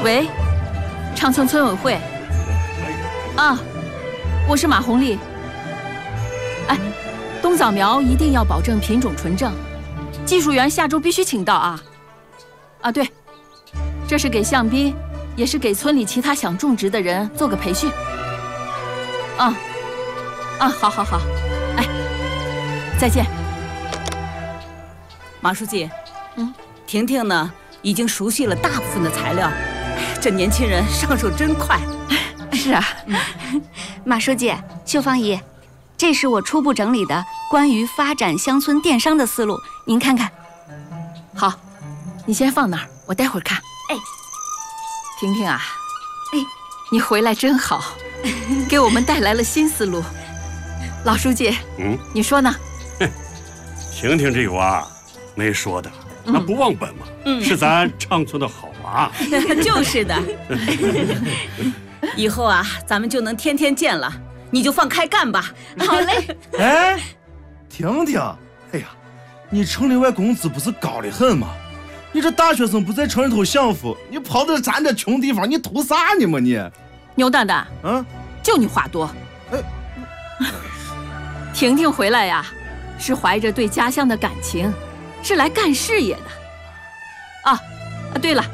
喂，长村村委会。啊，我是马红丽。哎，冬枣苗一定要保证品种纯正，技术员下周必须请到啊。啊，对，这是给向斌，也是给村里其他想种植的人做个培训。好好好，哎，再见。 马书记，婷婷呢已经熟悉了大部分的材料，这年轻人上手真快。 是啊， 马书记、秀芳姨，这是我初步整理的关于发展乡村电商的思路，您看看。 好，你先放那儿，我待会儿看。 哎， 婷婷啊， 哎， 你回来真好，给我们带来了新思路。老书记，你说呢？ 婷婷这个娃没说的，那不忘本嘛，是咱长村的好娃。 就是的。以后啊，咱们就能天天见了，你就放开干吧。 好嘞。 哎，婷婷，哎呀，你城里外工资不是高得很吗？你这大学生不在城里头享福，你跑到咱这穷地方，你图啥呢嘛你？ 牛蛋蛋，就你话多。婷婷回来呀，是怀着对家乡的感情，是来干事业的。对了。